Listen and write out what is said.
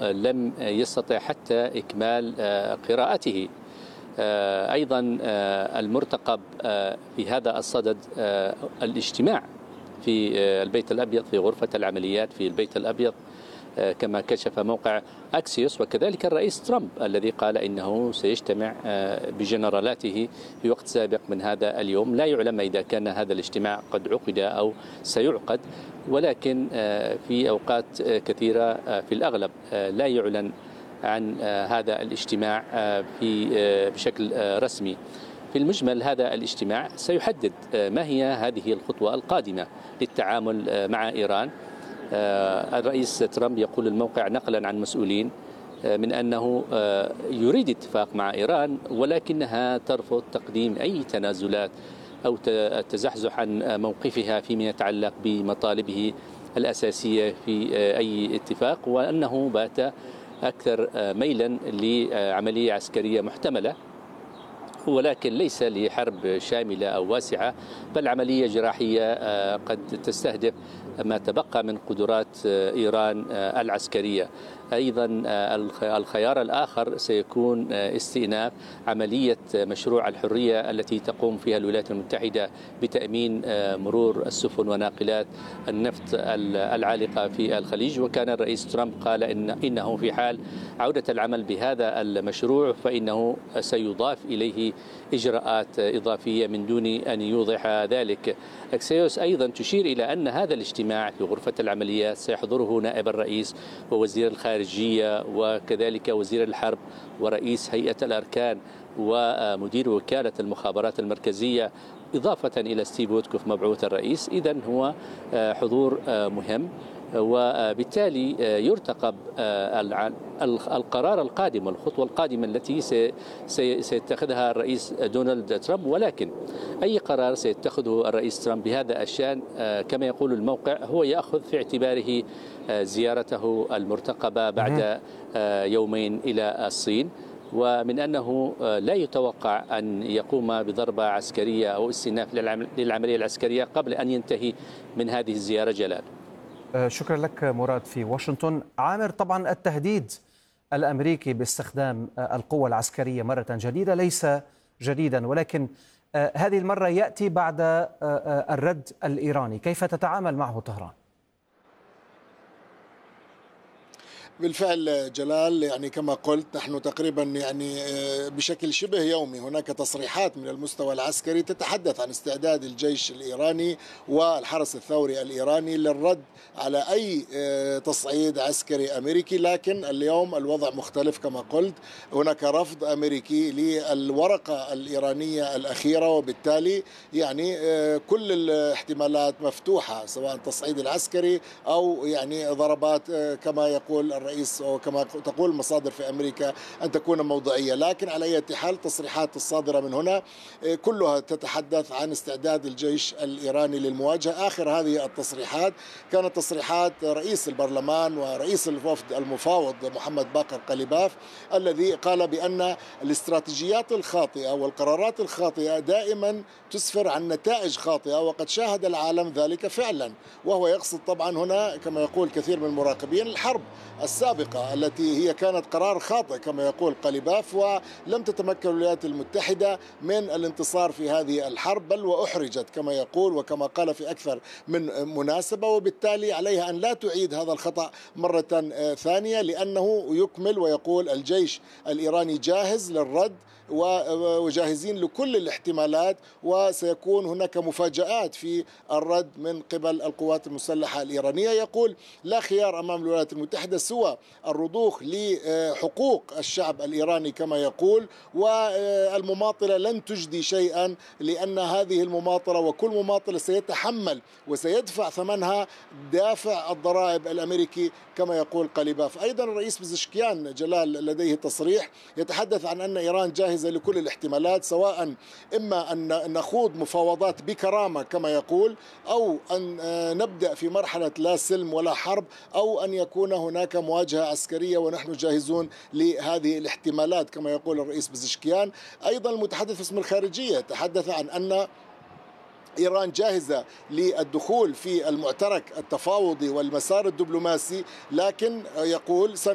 لم يستطع حتى إكمال قراءته. أيضا المرتقب في هذا الصدد الاجتماع في البيت الأبيض، في غرفة العمليات في البيت الأبيض، كما كشف موقع أكسيوس، وكذلك الرئيس ترامب الذي قال إنه سيجتمع بجنرالاته في وقت سابق من هذا اليوم. لا يعلم إذا كان هذا الاجتماع قد عقد أو سيعقد، ولكن في أوقات كثيرة في الأغلب لا يعلن عن هذا الاجتماع بشكل رسمي. في المجمل هذا الاجتماع سيحدد ما هي هذه الخطوة القادمة للتعامل مع إيران. الرئيس ترامب يقول الموقع نقلا عن مسؤولين من أنه يريد اتفاق مع إيران، ولكنها ترفض تقديم أي تنازلات أو التزحزح عن موقفها فيما يتعلق بمطالبه الأساسية في أي اتفاق، وأنه بات أكثر ميلا لعملية عسكرية محتملة، ولكن ليس لحرب شاملة أو واسعة، بل عملية جراحية قد تستهدف ما تبقى من قدرات إيران العسكرية. أيضا الخيار الآخر سيكون استئناف عملية مشروع الحرية التي تقوم فيها الولايات المتحدة بتأمين مرور السفن وناقلات النفط العالقة في الخليج. وكان الرئيس ترامب قال إنه في حال عودة العمل بهذا المشروع فإنه سيضاف إليه إجراءات إضافية من دون أن يوضح ذلك. أكسيوس أيضا تشير إلى أن هذا الاجتماع في غرفة العمليات سيحضره نائب الرئيس ووزير الخارجية وكذلك وزير الحرب ورئيس هيئة الأركان ومدير وكالة المخابرات المركزية، إضافة إلى ستيف ويتكوف مبعوث الرئيس. إذن هو حضور مهم، وبالتالي يرتقب القرار القادم والخطوة القادمة التي سيتخذها الرئيس دونالد ترامب. ولكن أي قرار سيتخذه الرئيس ترامب بهذا الشأن كما يقول الموقع هو يأخذ في اعتباره زيارته المرتقبة بعد يومين إلى الصين، ومن أنه لا يتوقع أن يقوم بضربة عسكرية أو استئناف للعملية العسكرية قبل أن ينتهي من هذه الزيارة. جلال، شكرا لك مراد في واشنطن. عامر، طبعا التهديد الأمريكي باستخدام القوة العسكرية مرة جديدة ليس جديدا، ولكن هذه المرة يأتي بعد الرد الإيراني. كيف تتعامل معه طهران؟ بالفعل جلال، يعني كما قلت نحن تقريبا بشكل شبه يومي هناك تصريحات من المستوى العسكري تتحدث عن استعداد الجيش الإيراني والحرس الثوري الإيراني للرد على أي تصعيد عسكري أمريكي. لكن اليوم الوضع مختلف كما قلت، هناك رفض أمريكي للورقة الإيرانية الأخيرة، وبالتالي كل الاحتمالات مفتوحة، سواء التصعيد العسكري أو ضربات كما يقول الرئيس وكما تقول المصادر في أمريكا أن تكون موضعية. لكن على أي حال التصريحات الصادرة من هنا كلها تتحدث عن استعداد الجيش الإيراني للمواجهة. آخر هذه التصريحات كانت تصريحات رئيس البرلمان ورئيس الوفد المفاوض محمد باقر قليباف، الذي قال بأن الاستراتيجيات الخاطئة والقرارات الخاطئة دائما تسفر عن نتائج خاطئة، وقد شاهد العالم ذلك فعلا. وهو يقصد طبعا هنا كما يقول كثير من المراقبين الحرب السابقة التي هي كانت قرار خاطئ كما يقول قليباف، ولم تتمكن الولايات المتحدة من الانتصار في هذه الحرب، بل وأحرجت كما يقول وكما قال في أكثر من مناسبة. وبالتالي عليها أن لا تعيد هذا الخطأ مرة ثانية، لأنه يكمل ويقول الجيش الإيراني جاهز للرد وجاهزين لكل الاحتمالات، وسيكون هناك مفاجآت في الرد من قبل القوات المسلحة الإيرانية. يقول لا خيار أمام الولايات المتحدة سوى الرضوخ لحقوق الشعب الإيراني كما يقول، والمماطلة لن تجدي شيئا، لأن هذه المماطلة وكل مماطلة سيتحمل وسيدفع ثمنها دافع الضرائب الأمريكي كما يقول قليباف. أيضا الرئيس بزشكيان جلال لديه تصريح يتحدث عن أن إيران جاهزة لكل الاحتمالات، سواء إما أن نخوض مفاوضات بكرامة كما يقول، أو أن نبدأ في مرحلة لا سلم ولا حرب، أو أن يكون هناك مواجهة عسكرية، ونحن جاهزون لهذه الاحتمالات كما يقول الرئيس بزشكيان. أيضا المتحدث باسم الخارجية تحدث عن أن إيران جاهزة للدخول في المعترك التفاوضي والمسار الدبلوماسي، لكن يقول